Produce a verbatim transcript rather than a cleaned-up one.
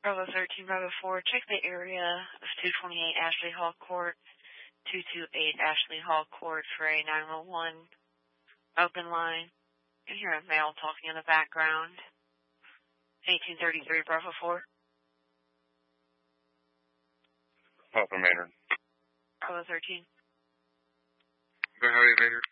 Bravo thirteen, Bravo four, check the area of two twenty-eight Ashley Hall Court, two twenty-eight Ashley Hall Court for a nine one one open line. You hear a male talking in the background. eighteen thirty-three, Bravo four. Papa Maynard. Bravo thirteen. Go ahead, Maynard.